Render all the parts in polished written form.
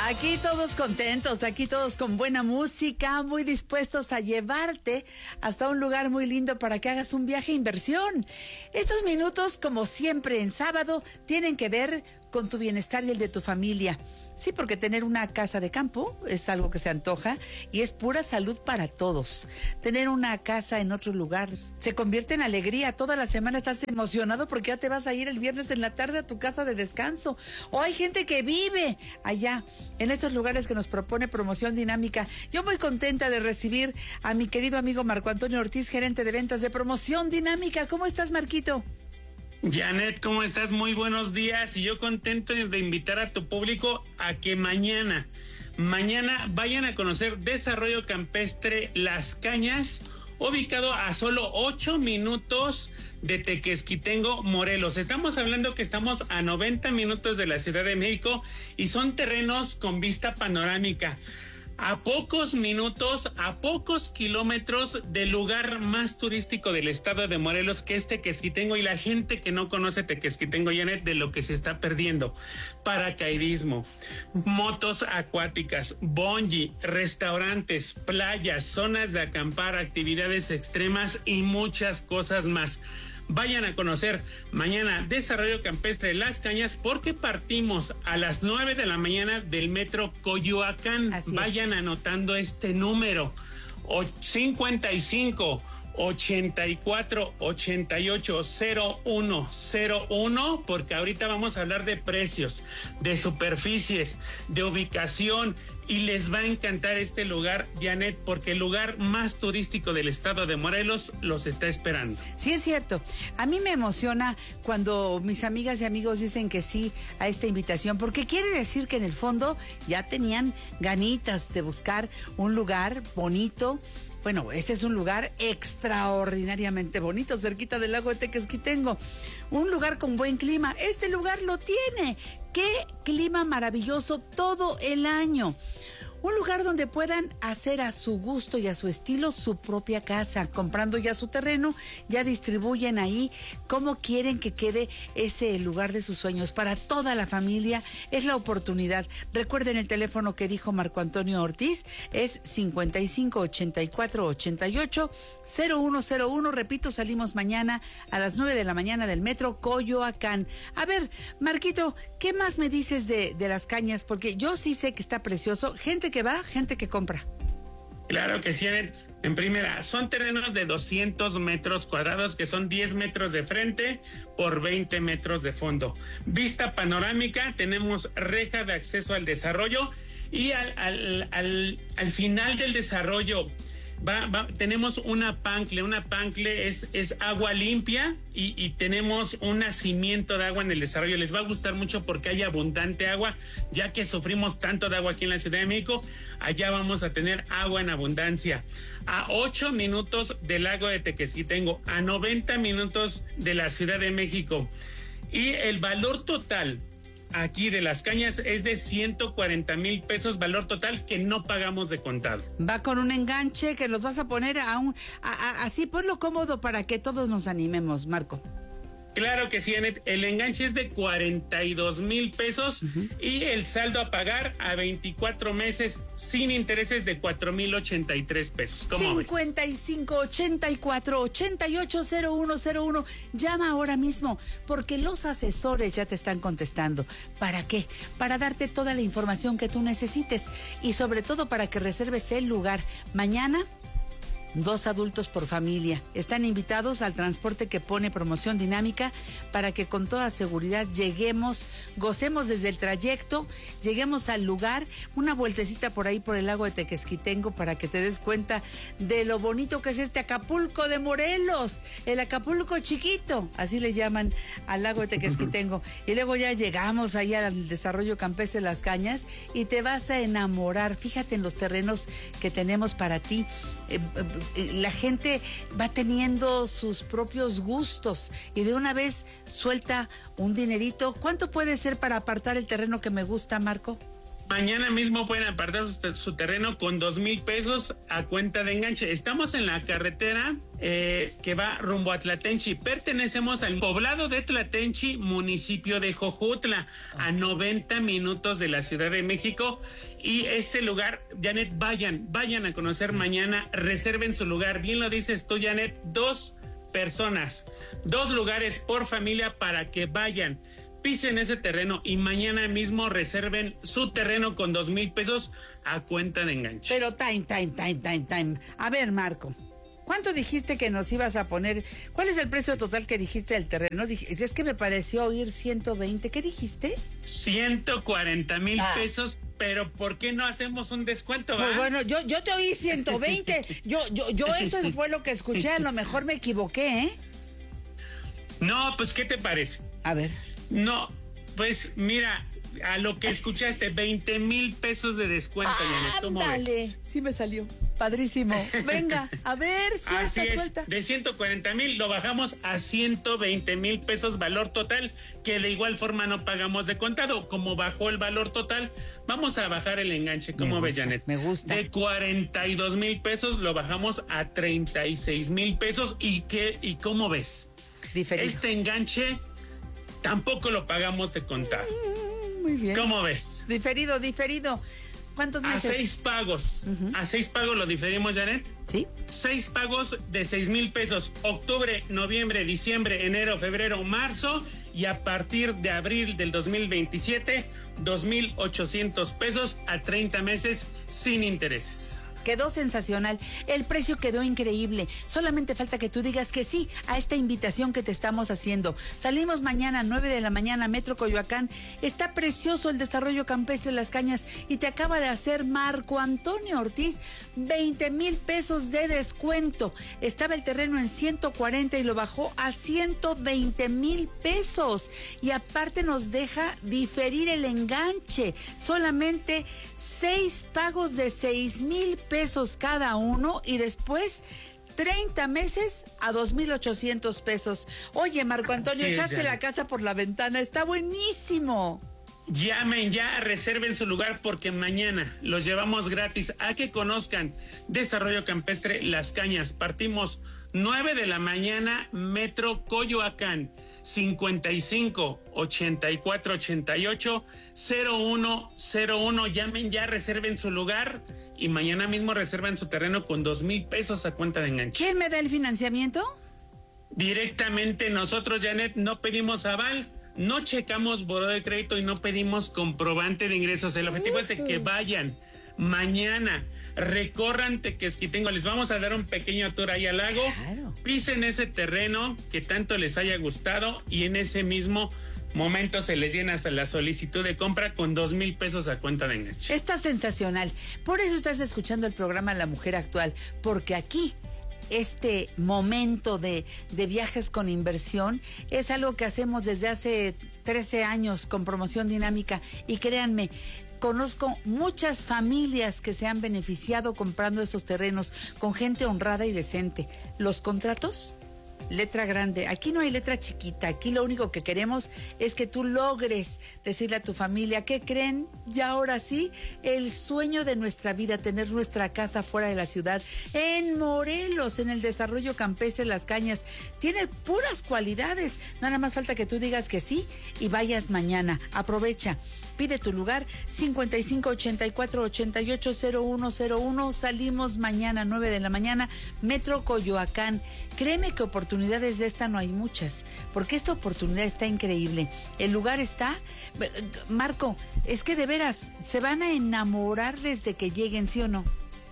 Aquí todos contentos, aquí todos con buena música, muy dispuestos a llevarte hasta un lugar muy lindo para que hagas un viaje inversión. Estos minutos, como siempre en sábado, tienen que ver con tu bienestar y el de tu familia. Sí, porque tener una casa de campo es algo que se antoja y es pura salud para todos. Tener una casa en otro lugar se convierte en alegría. Toda la semana estás emocionado porque ya te vas a ir el viernes en la tarde a tu casa de descanso. O hay gente que vive allá, en estos lugares que nos propone Promoción Dinámica. Yo muy contenta de recibir a mi querido amigo Marco Antonio Ortiz, gerente de ventas de Promoción Dinámica. ¿Cómo estás, Marquito? Janet, ¿cómo estás? Muy buenos días, y yo contento de invitar a tu público a que mañana vayan a conocer Desarrollo Campestre Las Cañas, ubicado a solo 8 minutos de Tequesquitengo, Morelos. Estamos hablando que estamos a 90 minutos de la Ciudad de México y son terrenos con vista panorámica. A pocos minutos, a pocos kilómetros del lugar más turístico del estado de Morelos, que es Tequesquitengo, y la gente que no conoce Tequesquitengo, Janet, de lo que se está perdiendo: paracaidismo, motos acuáticas, bungee, restaurantes, playas, zonas de acampar, actividades extremas y muchas cosas más. Vayan a conocer mañana Desarrollo Campestre Las Cañas, porque partimos a las 9 de la mañana del metro Coyoacán. Vayan anotando este número: 55 84 88 0101, porque ahorita vamos a hablar de precios, de superficies, de ubicación, y les va a encantar este lugar, Janet, porque el lugar más turístico del estado de Morelos los está esperando. Sí, es cierto. A mí me emociona cuando mis amigas y amigos dicen que sí a esta invitación, porque quiere decir que en el fondo ya tenían ganitas de buscar un lugar bonito. Bueno, este es un lugar extraordinariamente bonito, cerquita del lago de Tequesquitengo. Un lugar con buen clima. Este lugar lo tiene. ¡Qué clima maravilloso todo el año! Un lugar donde puedan hacer a su gusto y a su estilo su propia casa. Comprando ya su terreno, ya distribuyen ahí cómo quieren que quede ese lugar de sus sueños. Para toda la familia es la oportunidad. Recuerden el teléfono que dijo Marco Antonio Ortiz, es 55 84 88 0101. Repito, salimos mañana a las 9 de la mañana del metro Coyoacán. A ver, Marquito, ¿qué más me dices de Las Cañas? Porque yo sí sé que está precioso. Gente que va, gente que compra. Claro que sí. En primera, son terrenos de 200 metros cuadrados, que son 10 metros de frente por 20 metros de fondo. Vista panorámica, tenemos reja de acceso al desarrollo, y al final del desarrollo tenemos una pancle. Una pancle es agua limpia, y tenemos un nacimiento de agua en el desarrollo. Les va a gustar mucho porque hay abundante agua, ya que sufrimos tanto de agua aquí en la Ciudad de México. Allá vamos a tener agua en abundancia. A 8 minutos del lago de Tequesquitengo, a 90 minutos de la Ciudad de México. Y el valor total aquí de Las Cañas es de 140,000 pesos, valor total que no pagamos de contado. Va con un enganche que los vas a poner así, ponlo cómodo para que todos nos animemos, Marco. Claro que sí, Janet. El enganche es de 42,000 pesos, y el saldo a pagar a 24 meses sin intereses de 4,083 pesos. ¿Cómo 55 84 88 0101. Llama ahora mismo, porque los asesores ya te están contestando. ¿Para qué? Para darte toda la información que tú necesites, y sobre todo para que reserves el lugar. Mañana, 2 adultos por familia. Están invitados al transporte que pone Promoción Dinámica, para que con toda seguridad lleguemos, gocemos desde el trayecto, lleguemos al lugar, una vueltecita por ahí por el lago de Tequesquitengo, para que te des cuenta de lo bonito que es este Acapulco de Morelos, el Acapulco chiquito, así le llaman al lago de Tequesquitengo. Y luego ya llegamos ahí al Desarrollo Campestre Las Cañas y te vas a enamorar. Fíjate en los terrenos que tenemos para ti. La gente va teniendo sus propios gustos y de una vez suelta un dinerito. ¿Cuánto puede ser para apartar el terreno que me gusta, Marco? Mañana mismo pueden apartar su terreno con 2,000 pesos a cuenta de enganche. Estamos en la carretera que va rumbo a Tlatenchi. Pertenecemos al poblado de Tlatenchi, municipio de Jojutla, a 90 minutos de la Ciudad de México. Y este lugar, Janet, vayan a conocer mañana, reserven su lugar. Bien lo dices tú, Janet, 2 personas, 2 lugares por familia para que vayan. Pisen ese terreno y mañana mismo reserven su terreno con 2,000 pesos a cuenta de enganche. Pero time. A ver, Marco, ¿cuánto dijiste que nos ibas a poner? ¿Cuál es el precio total que dijiste del terreno? Es que me pareció oír 120. ¿Qué dijiste? 140,000 pesos, pero ¿por qué no hacemos un descuento? Pues bueno, yo te oí 120. Yo eso fue lo que escuché. A lo mejor me equivoqué, ¿eh? No, pues ¿qué te parece? A ver. No, pues mira, a lo que escuchaste, 20,000 pesos de descuento, Janet. ¿Cómo ves? Sí me salió. Padrísimo. Venga, a ver, suelta. De 140,000 lo bajamos a 120,000 pesos valor total, que de igual forma no pagamos de contado. Como bajó el valor total, vamos a bajar el enganche. ¿Cómo ves, Janet? Me gusta. De 42,000 pesos lo bajamos a 36,000 pesos. ¿Y cómo ves? Diferido. Este enganche tampoco lo pagamos de contado. Muy bien. ¿Cómo ves? Diferido. ¿Cuántos meses? A 6 pagos. A 6 pagos lo diferimos, Janet. Sí. 6 pagos de 6,000 pesos. Octubre, noviembre, diciembre, enero, febrero, marzo. Y a partir de abril del 2027, 2,800 pesos a 30 meses sin intereses. Quedó sensacional, el precio quedó increíble. Solamente falta que tú digas que sí a esta invitación que te estamos haciendo. Salimos mañana 9 de la mañana, Metro Coyoacán. Está precioso el desarrollo campestre Las Cañas y te acaba de hacer Marco Antonio Ortiz 20,000 pesos de descuento. Estaba el terreno en 140 y lo bajó a 120,000 pesos. Y aparte nos deja diferir el enganche. Solamente 6 pagos de 6,000 pesos cada uno y después 30 meses a 2,800 pesos. Oye, Marco Antonio, sí, echaste la casa por la ventana, está buenísimo. Llamen ya, reserven su lugar porque mañana los llevamos gratis a que conozcan Desarrollo Campestre Las Cañas. Partimos 9 de la mañana, Metro Coyoacán, 55 84 88 0101. Llamen ya, reserven su lugar y mañana mismo reservan su terreno con 2,000 pesos a cuenta de enganche. ¿Quién me da el financiamiento? Directamente nosotros, Janet, no pedimos aval, no checamos buró de crédito y no pedimos comprobante de ingresos. El objetivo es de que vayan mañana, recorran Tequesquitengo, les vamos a dar un pequeño tour ahí al lago, claro. Pisen ese terreno que tanto les haya gustado y en ese mismo momento se les llena la solicitud de compra con 2,000 pesos a cuenta de enganche. Está sensacional. Por eso estás escuchando el programa La Mujer Actual, porque aquí este momento de viajes con inversión es algo que hacemos desde hace 13 años con Promoción Dinámica y créanme, conozco muchas familias que se han beneficiado comprando esos terrenos con gente honrada y decente. Los contratos, letra grande. Aquí no hay letra chiquita. Aquí lo único que queremos es que tú logres decirle a tu familia, ¿qué creen? Y ahora sí, el sueño de nuestra vida, tener nuestra casa fuera de la ciudad, en Morelos, en el Desarrollo Campestre Las Cañas. Tiene puras cualidades. Nada más falta que tú digas que sí y vayas mañana. Aprovecha. Pide tu lugar, 55 84 88 0101. Salimos mañana, 9 de la mañana, Metro Coyoacán. Créeme que oportunidades de esta no hay muchas, porque esta oportunidad está increíble. El lugar está... Marco, es que de veras, se van a enamorar desde que lleguen, ¿sí o no?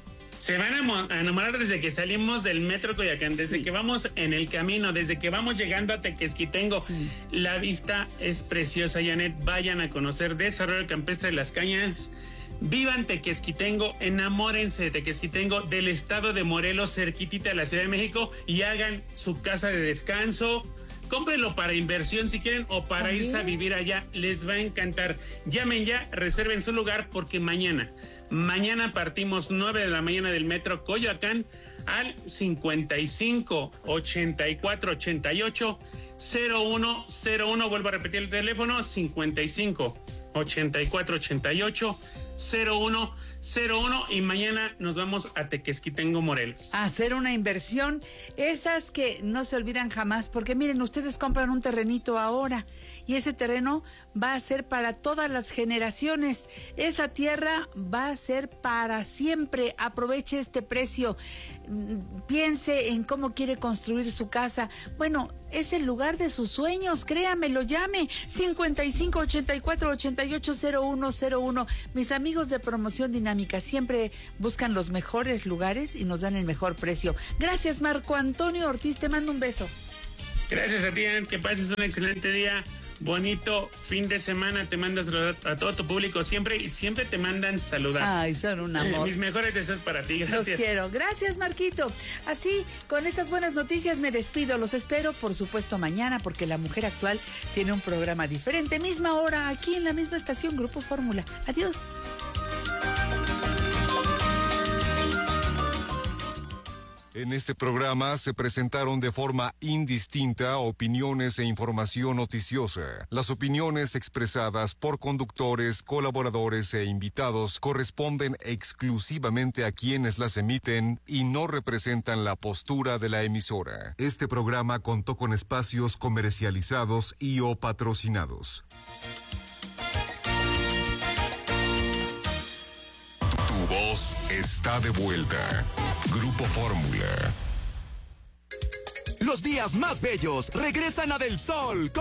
Se van a enamorar desde que salimos del Metro Coyoacán, desde que vamos en el camino, desde que vamos llegando a Tequesquitengo. Sí. La vista es preciosa, Janet. Vayan a conocer Desarrollo Campestre de Las Cañas. Vivan Tequesquitengo, enamórense de Tequesquitengo, del estado de Morelos, cerquitita de la Ciudad de México, y hagan su casa de descanso. Cómprenlo para inversión si quieren o para irse a vivir allá. Les va a encantar. Llamen ya, reserven su lugar porque mañana partimos 9 de la mañana del Metro Coyoacán al 55 84 88 0101. Vuelvo a repetir el teléfono, 55 84 88 0101 y mañana nos vamos a Tequesquitengo, Morelos. A hacer una inversión, esas que no se olvidan jamás, porque miren, ustedes compran un terrenito ahora y ese terreno va a ser para todas las generaciones. Esa tierra va a ser para siempre. Aproveche este precio. Piense en cómo quiere construir su casa. Bueno, es el lugar de sus sueños, créamelo, llame 5584-880101. Mis amigos de Promoción Dinámica siempre buscan los mejores lugares y nos dan el mejor precio. Gracias, Marco Antonio Ortiz, te mando un beso. Gracias a ti, que pases un excelente día. Bonito fin de semana, te mandas a todo tu público siempre y siempre te mandan saludar. Ay, son un amor. Mis mejores deseos para ti, gracias. Los quiero, gracias Marquito. Así, con estas buenas noticias me despido, los espero por supuesto mañana porque La Mujer Actual tiene un programa diferente, misma hora, aquí en la misma estación Grupo Fórmula. Adiós. En este programa se presentaron de forma indistinta opiniones e información noticiosa. Las opiniones expresadas por conductores, colaboradores e invitados corresponden exclusivamente a quienes las emiten y no representan la postura de la emisora. Este programa contó con espacios comercializados y o patrocinados. Tu voz está de vuelta. Grupo Fórmula. Los días más bellos regresan a Del Sol.